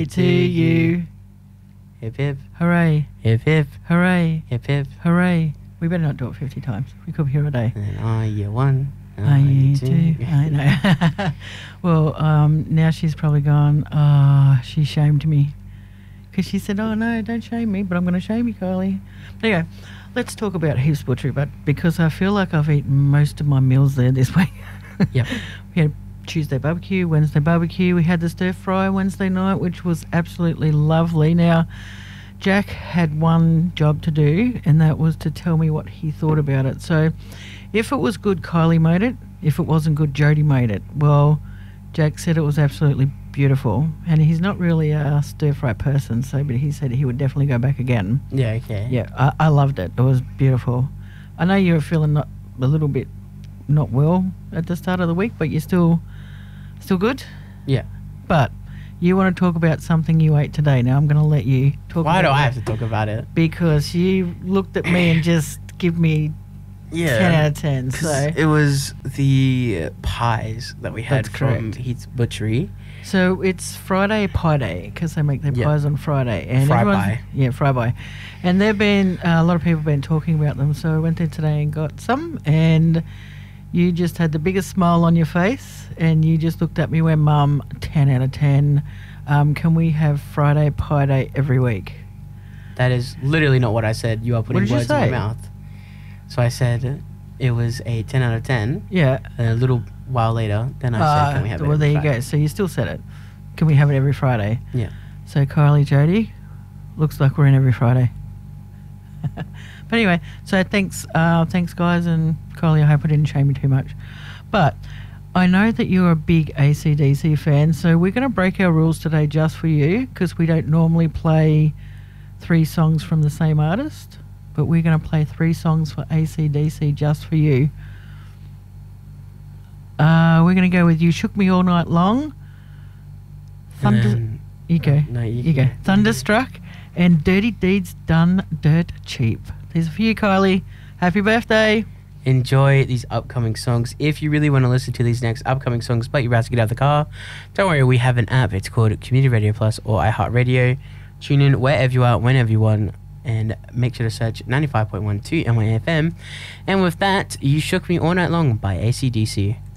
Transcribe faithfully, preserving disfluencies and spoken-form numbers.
to you. Hip hip. Hooray. Hip hip. Hooray. Hip hip. Hooray. We better not do it fifty times. We could be here a day. And are you one? Are you two? I know. Well, um, now she's probably gone, oh, she shamed me. Because she said, oh, no, don't shame me, but I'm going to shame you, Kylie. But anyway, let's talk about Heaps Butchery, but because I feel like I've eaten most of my meals there this week. Yep. We had Tuesday barbecue, Wednesday barbecue. We had the stir fry Wednesday night, which was absolutely lovely. Now, Jack had one job to do, and that was to tell me what he thought about it. So if it was good, Kylie made it. If it wasn't good, Jody made it. Well, Jack said it was absolutely beautiful, and he's not really a stir fry person, so but he said he would definitely go back again. Yeah, okay. Yeah, I, I loved it. It was beautiful. I know you were feeling not, a little bit not well at the start of the week, but you're still still good. Yeah. But you want to talk about something you ate today. Now I'm going to let you talk. Why about do I that have to talk about it? Because you looked at me and just give me Yeah. ten out of ten. 'Cause So it was the pies that we had That's from correct. Heaps Butchery. So it's Friday Pie Day because they make their Yeah. pies on Friday. And Fry everyone's- pie. Yeah, fry pie. And they've been, uh, a lot of people have been talking about them. So I went there today and got some. And you just had the biggest smile on your face. And you just looked at me and went, Mum, ten out of ten. Um, can we have Friday Pie Day every week? That is literally not what I said. You are putting did you words in my say? mouth. So I said it was a ten out of ten. Yeah. And a little while later, then I said, can we have it well, there every you go. Friday? So you still said it. Can we have it every Friday? Yeah. So Kylie, Jody, looks like we're in every Friday. But anyway, so thanks, uh, thanks guys, and Kylie, I hope I didn't shame you too much. But I know that you're a big A C D C fan, so we're going to break our rules today just for you because we don't normally play three songs from the same artist, but we're going to play three songs for A C D C just for you. Uh, we're going to go with You Shook Me All Night Long. Thunder. then- You go. No, you, You go. Thunderstruck and Dirty Deeds Done Dirt Cheap. These are for you, Kylie. Happy birthday. Enjoy these upcoming songs. If you really want to listen to these next upcoming songs, but you're about to get out of the car, don't worry, we have an app. It's called Community Radio Plus or iHeartRadio. Tune in wherever you are, whenever you want, and make sure to search ninety-five point one two N Y F M. And with that, You Shook Me All Night Long by A C D C.